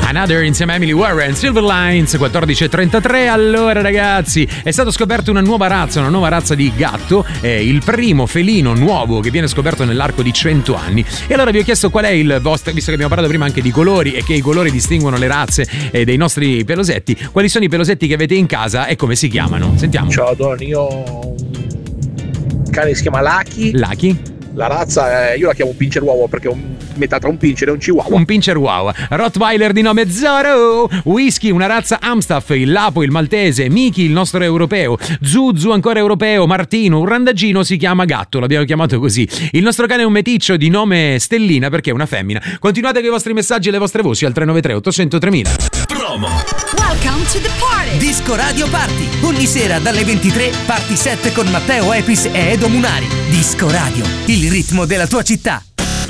Another insieme a Emily Warren, Silver Lines, 14:33. Allora ragazzi, è stato scoperto una nuova razza di gatto, è il primo felino nuovo che viene scoperto nell'arco di 100 anni. E allora vi ho chiesto qual è il vostro, visto che abbiamo parlato prima anche di colori e che i colori distinguono le razze dei nostri pelosetti, quali sono i pelosetti che avete in casa e come si chiamano? Sentiamo. Ciao Don, io ho un cane che si chiama Lucky. La razza io la chiamo un pincher uovo perché è metà tra un pincher e un chihuahua. Un pincher uovo. Rottweiler di nome Zorro. Whisky, una razza Amstaff. Il Lapo, il maltese. Miki, il nostro europeo. Zuzu, ancora europeo. Martino, un randagino, si chiama Gatto, l'abbiamo chiamato così. Il nostro cane è un meticcio di nome Stellina perché è una femmina. Continuate con i vostri messaggi e le vostre voci al 393 800 3000. Promo. Welcome to the party. Disco Radio Party. Ogni sera dalle 23 Party 7 con Matteo Epis e Edo Munari. Disco Radio, il ritmo della tua città.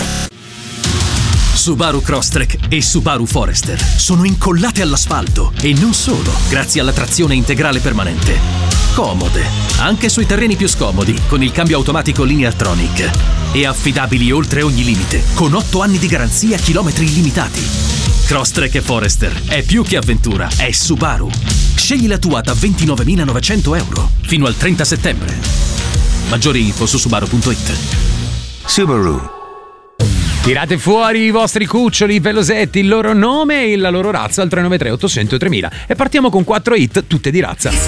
Subaru Crosstrek e Subaru Forester sono incollate all'asfalto e non solo, grazie alla trazione integrale permanente. Comode, anche sui terreni più scomodi, con il cambio automatico Lineartronic. E affidabili oltre ogni limite, con 8 anni di garanzia a chilometri illimitati. Crosstrek e Forester è più che avventura, è Subaru. Scegli la tua da 29.900 euro fino al 30 settembre. Maggiori info su Subaru.it. Subaru. Tirate fuori i vostri cuccioli, i pelosetti, il loro nome e la loro razza al 393 800 3000 e partiamo con 4 hit tutte di razza.